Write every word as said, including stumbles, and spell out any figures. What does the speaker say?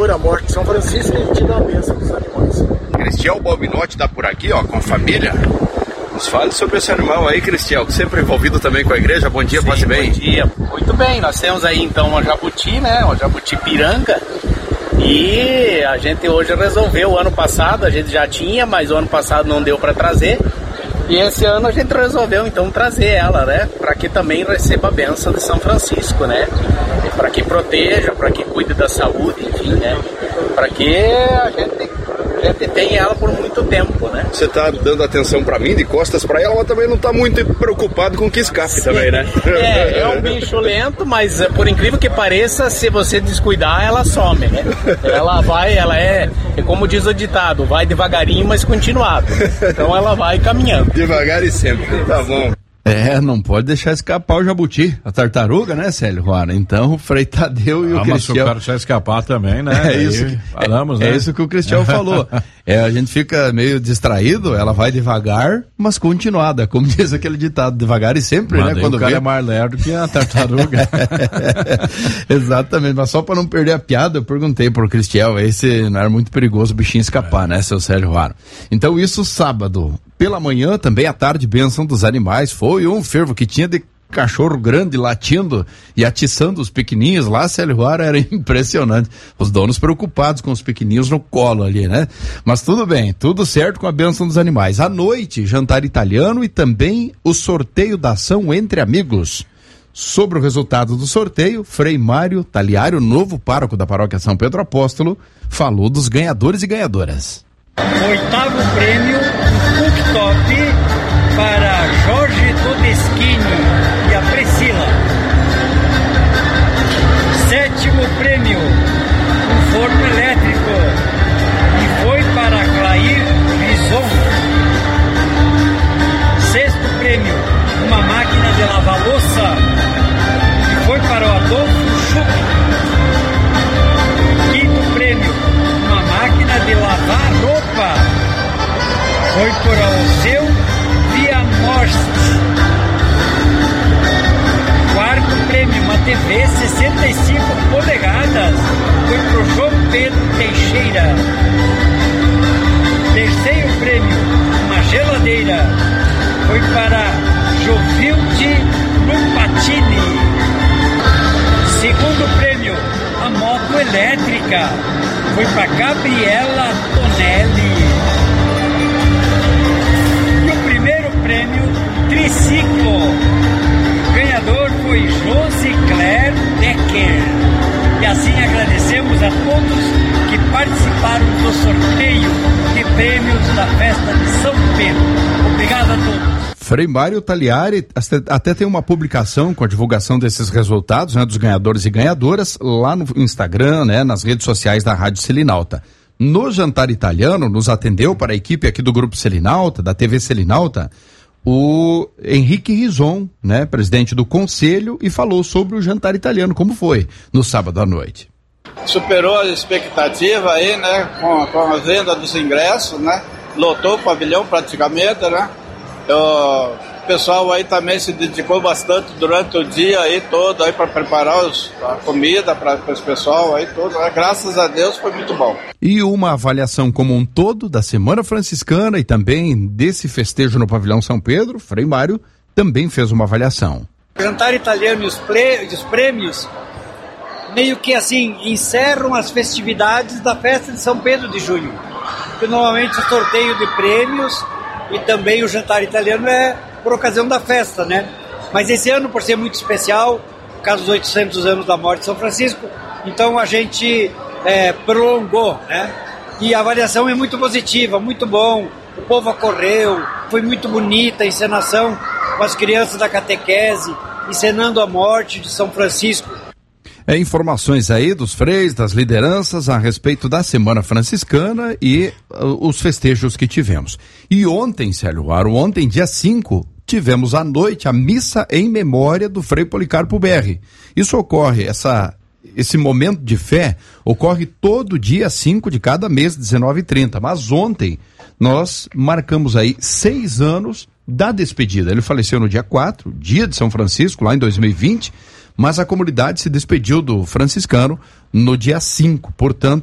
a morte de São Francisco e te dá a bênção dos animais. Cristiel Balbinotti está por aqui, ó, com a família. Nos fale sobre esse animal aí, Cristiel, que sempre envolvido também com a igreja. Bom dia, passe bem. Bom dia, muito bem. Nós temos aí então uma jabuti, né? Uma jabuti piranga. E a gente hoje resolveu, o ano passado a gente já tinha, mas o ano passado não deu para trazer. E esse ano a gente resolveu então trazer ela, né? Para que também receba a bênção de São Francisco, né? Para que proteja, para que cuide da saúde, enfim, né? Para que a gente, a gente tenha ela por muito tempo, né? Você tá dando atenção para mim, de costas para ela, mas também não tá muito preocupado com que escape. Sim. Também, né? É, é um bicho lento, mas por incrível que pareça, se você descuidar, ela some, né? Ela vai, ela é, é como diz o ditado, vai devagarinho, mas continuado. Então ela vai caminhando. Devagar e sempre, tá bom. É, não pode deixar escapar o jabuti, a tartaruga, né, Célio Ruara? Então o Frei Tadeu e ah, o Cristiel... mas se o cara deixar escapar também, né? É isso, que, paramos, é, né? É isso que o Cristiel falou. É, a gente fica meio distraído, ela vai devagar, mas continuada, como diz aquele ditado, devagar e sempre, mas né? Quando o cara vê... é mais lerdo que a tartaruga. Exatamente, mas só para não perder a piada, eu perguntei pro Cristiel, esse não era muito perigoso o bichinho escapar, é. né, seu Célio Ruara? Então isso sábado, pela manhã, também à tarde, bênção dos animais, foi um fervo que tinha de cachorro grande latindo e atiçando os pequenininhos lá, Célio Ruara, era impressionante. Os donos preocupados com os pequenininhos no colo ali, né? Mas tudo bem, tudo certo com a bênção dos animais. À noite, jantar italiano e também o sorteio da ação entre amigos. Sobre o resultado do sorteio, Frei Mário Taliário, novo pároco da paróquia São Pedro Apóstolo, falou dos ganhadores e ganhadoras. Oitavo prêmio, cooktop para Jorge Todeschini e a Priscila. Sétimo prêmio, um forno elétrico, e foi para Clair Grison. Sexto prêmio, uma máquina de lavar louça, e foi para o Adolfo Schuch. Quinto prêmio, uma máquina de lavar roupa, foi para o seu Viamorst. Quarto prêmio, uma T V sessenta e cinco polegadas, foi para o João Pedro Teixeira. Terceiro prêmio, uma geladeira, foi para Jovilde Lupatini. Segundo prêmio, a moto elétrica, foi para Gabriela Tonelli. E o primeiro prêmio, triciclo, o ganhador foi Josicler Decker. E assim agradecemos a todos que participaram do sorteio de prêmios da festa de São Pedro. Obrigado a todos. Frei Mário Taliari até tem uma publicação com a divulgação desses resultados, né, dos ganhadores e ganhadoras, lá no Instagram, né, nas redes sociais da Rádio Selinalta. No jantar italiano, nos atendeu para a equipe aqui do Grupo Selinalta, da T V Selinalta, o Henrique Rison, né, presidente do conselho, e falou sobre o jantar italiano, como foi no sábado à noite. Superou a expectativa aí, né, com, com a venda dos ingressos, né, lotou o pavilhão praticamente, né. O pessoal aí também se dedicou bastante durante o dia aí todo aí para preparar os, a comida para esse pessoal aí todo, né? Graças a Deus foi muito bom. E uma avaliação como um todo da Semana Franciscana e também desse festejo no Pavilhão São Pedro, Frei Mário também fez uma avaliação. O jantar italiano e os, ple, os prêmios meio que assim encerram as festividades da festa de São Pedro de Junho, porque normalmente o sorteio de prêmios e também o jantar italiano é por ocasião da festa, né? Mas esse ano, por ser muito especial, por causa dos oitocentos anos da morte de São Francisco, então a gente é, prolongou, né? E a avaliação é muito positiva, muito bom, o povo acorreu, foi muito bonita a encenação com as crianças da catequese, encenando a morte de São Francisco. É, informações aí dos freis, das lideranças a respeito da Semana Franciscana e uh, os festejos que tivemos. E ontem, Célio Ruara, ontem, dia cinco, tivemos à noite a missa em memória do Frei Policarpo Berri. Isso ocorre, essa, esse momento de fé ocorre todo dia cinco de cada mês, dezenove e trinta. Mas ontem nós marcamos aí seis anos da despedida. Ele faleceu no dia quatro, dia de São Francisco, lá em dois mil e vinte, mas a comunidade se despediu do franciscano no dia cinco, portanto,